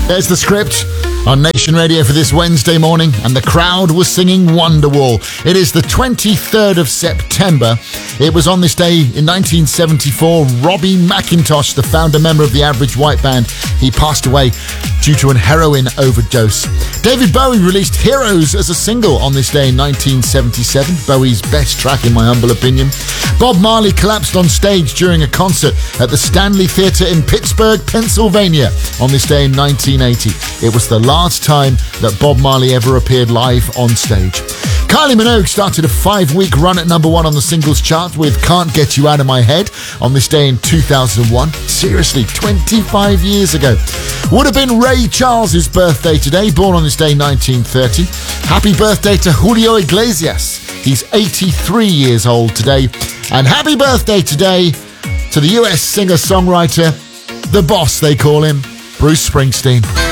There's the script on Nation Radio for this Wednesday morning, and the crowd was singing Wonderwall. It is the 23rd of September. It was on this day in 1974, Robbie McIntosh, the founder member of the Average White Band, he passed away due to a heroin overdose. David Bowie released Heroes as a single on this day in 1977, Bowie's best track in my humble opinion. Bob Marley collapsed on stage during a concert at the Stanley Theatre in Pittsburgh, Pennsylvania on this day in 1980. It was the last time that Bob Marley ever appeared live on stage. Kylie Minogue started a 5-week run at number 1 on the singles chart with Can't Get You Out of My Head on this day in 2001. Seriously, 25 years ago. Would have been Ray Charles' birthday today, born on this day 1930. Happy birthday to Julio Iglesias. He's 83 years old today. And happy birthday today to the US singer-songwriter, the boss they call him, Bruce Springsteen.